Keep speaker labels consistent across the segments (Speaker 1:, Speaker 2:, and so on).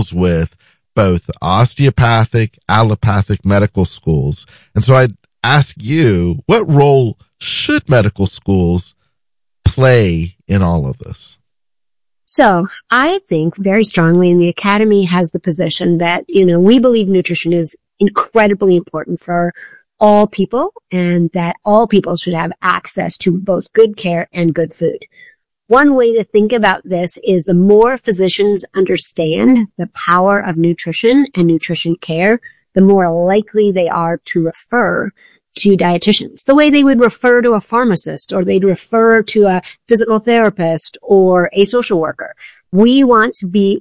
Speaker 1: deals with both osteopathic, allopathic medical schools. And so I'd ask you, what role should medical schools play in all of this?
Speaker 2: So I think very strongly, and the Academy has the position that, we believe nutrition is incredibly important for all people and that all people should have access to both good care and good food. One way to think about this is the more physicians understand the power of nutrition and nutrition care, the more likely they are to refer to dietitians, the way they would refer to a pharmacist or they'd refer to a physical therapist or a social worker. We want to be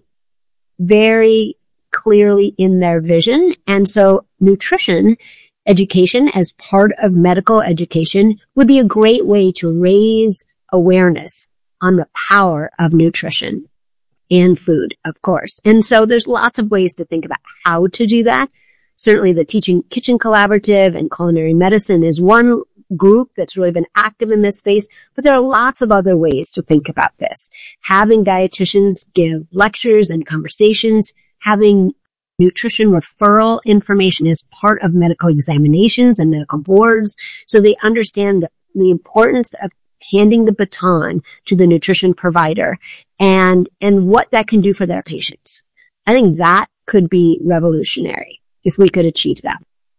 Speaker 2: very clearly in their vision. And so nutrition education as part of medical education would be a great way to raise awareness on the power of nutrition and food, of course. And so there's lots of ways to think about how to do that. Certainly the Teaching Kitchen Collaborative and Culinary Medicine is one group that's really been active in this space, but there are lots of other ways to think about this. Having dietitians give lectures and conversations, having nutrition referral information as part of medical examinations and medical boards, so they understand the importance of handing the baton to the nutrition provider and what that can do for their patients. I think that could be revolutionary if we could achieve that.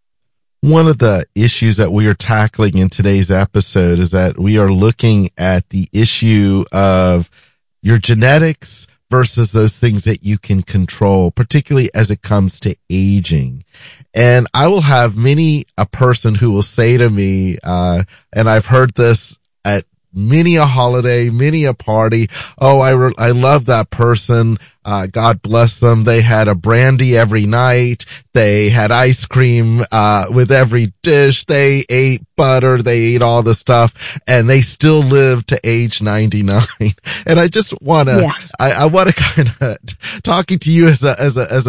Speaker 1: One of the issues that we are tackling in today's episode is that we are looking at the issue of your genetics versus those things that you can control, particularly as it comes to aging. And I will have many a person who will say to me, and I've heard this at many a holiday, many a party. Oh, I love that person. God bless them. They had a brandy every night. They had ice cream, with every dish. They ate butter. They ate all the stuff and they still lived to age 99. And I just want to, yes. I want to kind of talking to you as a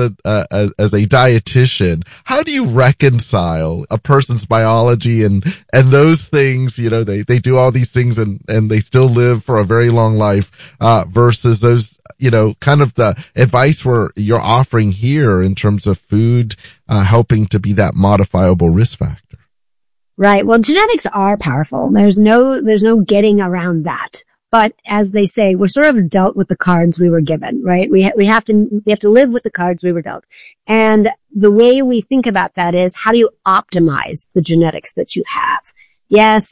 Speaker 1: dietitian. How do you reconcile a person's biology and those things, they do all these things and they still live for a very long life, versus those, kind of the advice you're offering here in terms of food, helping to be that modifiable risk factor.
Speaker 2: Right. Well, genetics are powerful. There's no getting around that. But as they say, we're sort of dealt with the cards we were given, right? We have to live with the cards we were dealt. And the way we think about that is, how do you optimize the genetics that you have? Yes,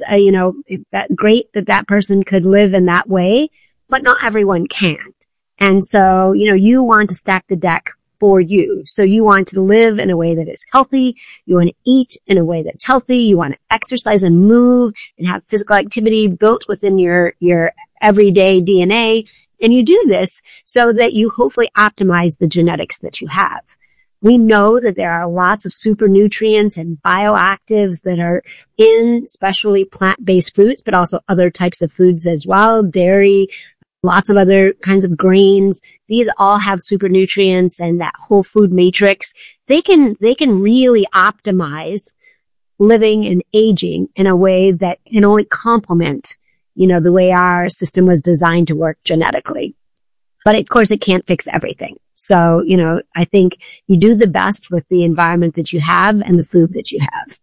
Speaker 2: great that person could live in that way, but not everyone can. And so, you want to stack the deck for you. So you want to live in a way that is healthy. You want to eat in a way that's healthy. You want to exercise and move and have physical activity built within your everyday DNA. And you do this so that you hopefully optimize the genetics that you have. We know that there are lots of super nutrients and bioactives that are in especially plant-based foods, but also other types of foods as well, dairy, lots of other kinds of grains. These all have super nutrients and that whole food matrix. They can really optimize living and aging in a way that can only complement, the way our system was designed to work genetically. But of course, it can't fix everything. So, I think you do the best with the environment that you have and the food that you have.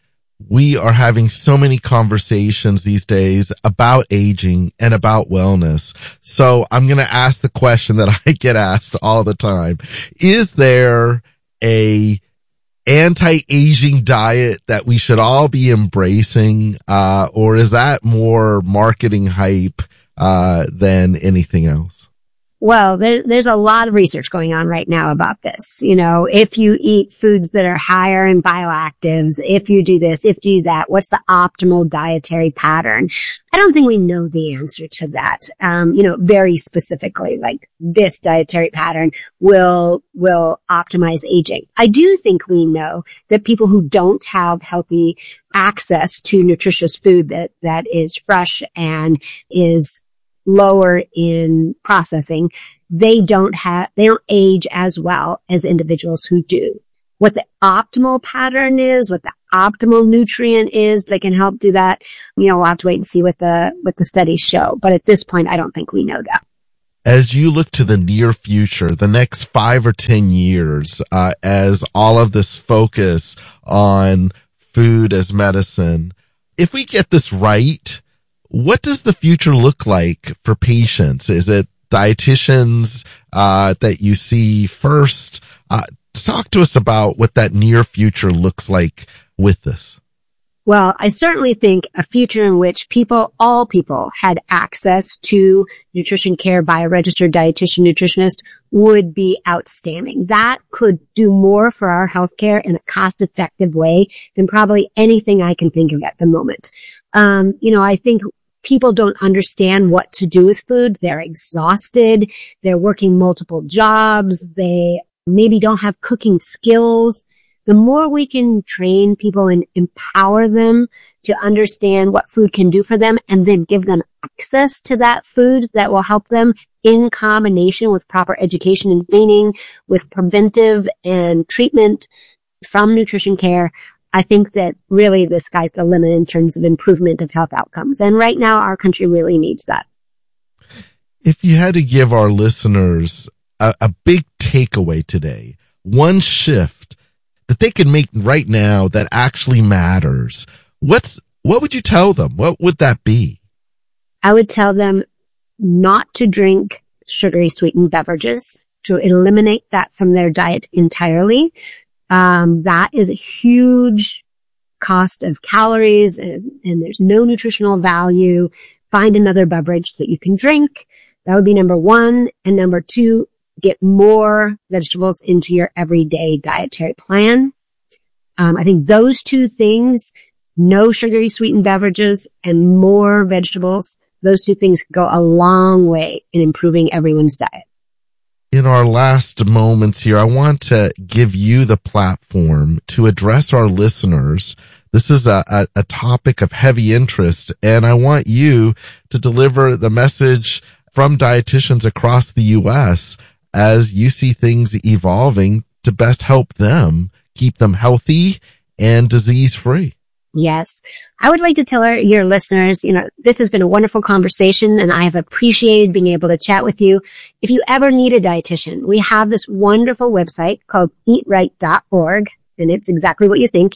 Speaker 1: We are having so many conversations these days about aging and about wellness. So I'm going to ask the question that I get asked all the time. Is there a anti-aging diet that we should all be embracing? Or is that more marketing hype, than anything else?
Speaker 2: Well, there's a lot of research going on right now about this. If you eat foods that are higher in bioactives, if you do this, if you do that, what's the optimal dietary pattern? I don't think we know the answer to that. Very specifically, like this dietary pattern will optimize aging. I do think we know that people who don't have healthy access to nutritious food that is fresh and is lower in processing, they don't age as well as individuals who do. What the optimal pattern is, what the optimal nutrient is that can help do that, we'll have to wait and see what the studies show. But at this point, I don't think we know that.
Speaker 1: as you look to the near future, the next 5 or 10 years, as all of this focus on food as medicine, if we get this right, what does the future look like for patients? Is it dietitians that you see first? Talk to us about what that near future looks like with this.
Speaker 2: Well, I certainly think a future in which all people had access to nutrition care by a registered dietitian nutritionist would be outstanding. That could do more for our healthcare in a cost-effective way than probably anything I can think of at the moment. I think people don't understand what to do with food. They're exhausted. They're working multiple jobs. They maybe don't have cooking skills. The more we can train people and empower them to understand what food can do for them and then give them access to that food that will help them in combination with proper education and training, with preventive and treatment from nutrition care, I think that really the sky's the limit in terms of improvement of health outcomes. And right now our country really needs that.
Speaker 1: If you had to give our listeners a big takeaway today, one shift that they can make right now that actually matters, what would you tell them? What would that be?
Speaker 2: I would tell them not to drink sugary sweetened beverages, to eliminate that from their diet entirely. That is a huge cost of calories and there's no nutritional value. Find another beverage that you can drink. That would be number one. And number two, get more vegetables into your everyday dietary plan. I think those two things, no sugary sweetened beverages and more vegetables, those two things go a long way in improving everyone's diet.
Speaker 1: In our last moments here, I want to give you the platform to address our listeners. This is a topic of heavy interest, and I want you to deliver the message from dietitians across the U.S. as you see things evolving to best help them keep them healthy and disease-free.
Speaker 2: Yes. I would like to tell your listeners, this has been a wonderful conversation and I have appreciated being able to chat with you. If you ever need a dietitian, we have this wonderful website called eatright.org, and it's exactly what you think,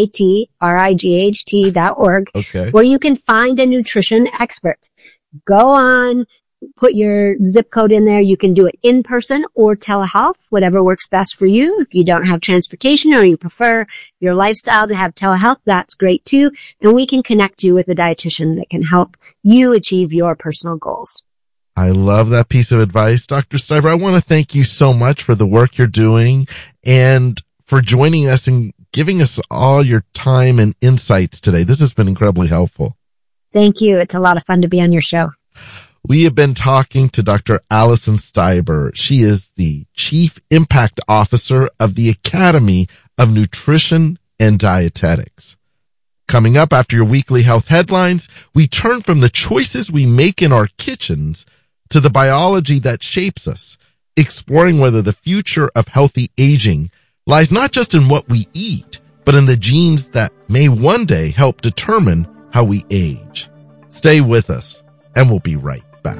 Speaker 2: EATRIGHT.org,
Speaker 1: okay,
Speaker 2: where you can find a nutrition expert. Go on, put your zip code in there. You can do it in person or telehealth, whatever works best for you. If you don't have transportation or you prefer your lifestyle to have telehealth, that's great too. And we can connect you with a dietitian that can help you achieve your personal goals.
Speaker 1: I love that piece of advice. Dr. Stiver, I want to thank you so much for the work you're doing and for joining us and giving us all your time and insights today. This has been incredibly helpful.
Speaker 2: Thank you. It's a lot of fun to be on your show.
Speaker 1: We have been talking to Dr. Allison Stiver. She is the Chief Impact Officer of the Academy of Nutrition and Dietetics. Coming up after your weekly health headlines, we turn from the choices we make in our kitchens to the biology that shapes us, exploring whether the future of healthy aging lies not just in what we eat, but in the genes that may one day help determine how we age. Stay with us, and we'll be right back.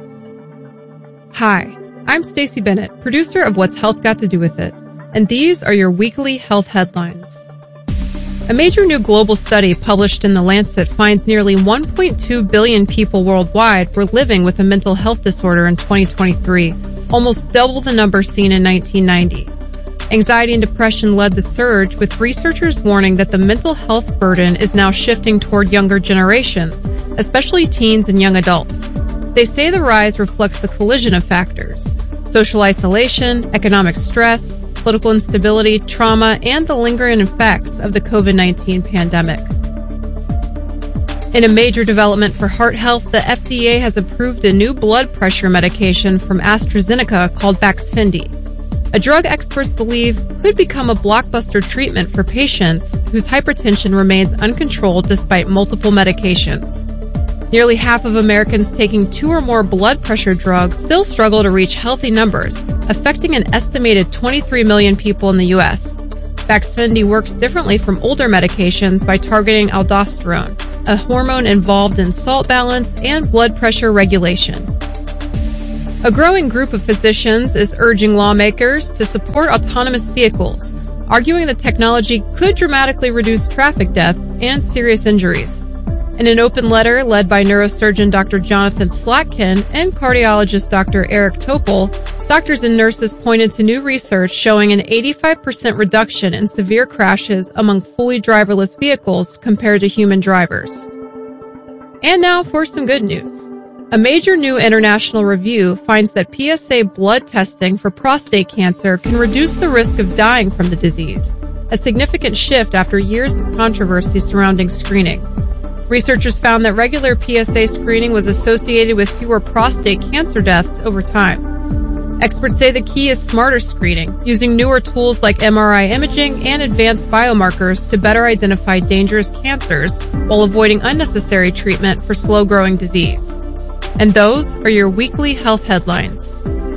Speaker 3: Hi, I'm Stacey Bennett, producer of What's Health Got to Do with It, and these are your weekly health headlines. A major new global study published in The Lancet finds nearly 1.2 billion people worldwide were living with a mental health disorder in 2023, almost double the number seen in 1990. Anxiety and depression led the surge, with researchers warning that the mental health burden is now shifting toward younger generations, especially teens and young adults. They say the rise reflects the collision of factors: social isolation, economic stress, political instability, trauma, and the lingering effects of the COVID-19 pandemic. In a major development for heart health, the FDA has approved a new blood pressure medication from AstraZeneca called Baxfendy, a drug experts believe could become a blockbuster treatment for patients whose hypertension remains uncontrolled despite multiple medications. Nearly half of Americans taking 2 or more blood pressure drugs still struggle to reach healthy numbers, affecting an estimated 23 million people in the U.S. Baxfendy works differently from older medications by targeting aldosterone, a hormone involved in salt balance and blood pressure regulation. A growing group of physicians is urging lawmakers to support autonomous vehicles, arguing that technology could dramatically reduce traffic deaths and serious injuries. In an open letter led by neurosurgeon Dr. Jonathan Slatkin and cardiologist Dr. Eric Topol, doctors and nurses pointed to new research showing an 85% reduction in severe crashes among fully driverless vehicles compared to human drivers. And now for some good news. A major new international review finds that PSA blood testing for prostate cancer can reduce the risk of dying from the disease, a significant shift after years of controversy surrounding screening. Researchers found that regular PSA screening was associated with fewer prostate cancer deaths over time. Experts say the key is smarter screening, using newer tools like MRI imaging and advanced biomarkers to better identify dangerous cancers while avoiding unnecessary treatment for slow-growing disease. And those are your weekly health headlines.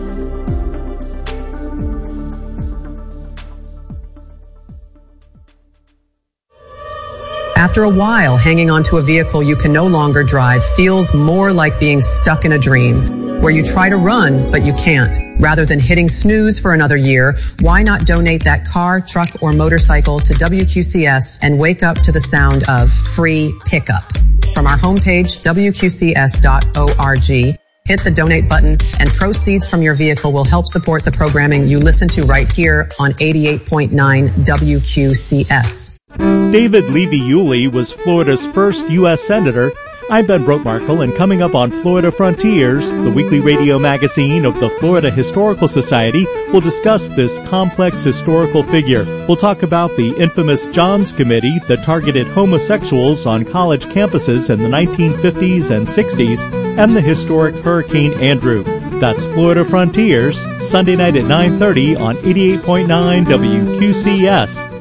Speaker 4: After a while, hanging onto a vehicle you can no longer drive feels more like being stuck in a dream, where you try to run, but you can't. Rather than hitting snooze for another year, why not donate that car, truck, or motorcycle to WQCS and wake up to the sound of free pickup? From our homepage, WQCS.org, hit the donate button, and proceeds from your vehicle will help support the programming you listen to right here on 88.9 WQCS.
Speaker 5: David Levy-Yulee was Florida's first U.S. Senator. I'm Ben Brotemarkle, and coming up on Florida Frontiers, the weekly radio magazine of the Florida Historical Society, we'll discuss this complex historical figure. We'll talk about the infamous Johns Committee that targeted homosexuals on college campuses in the 1950s and 60s, and the historic Hurricane Andrew. That's Florida Frontiers, Sunday night at 9:30 on 88.9 WQCS.